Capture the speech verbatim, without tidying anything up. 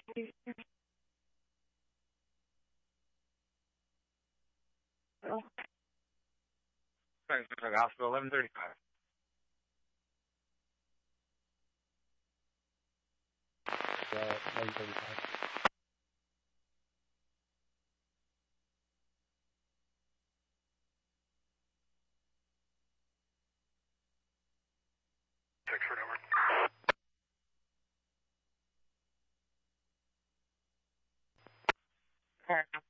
Thanks, Hospital, eleven thirty-five. Uh, eleven thirty-five. Six-foot over. All right.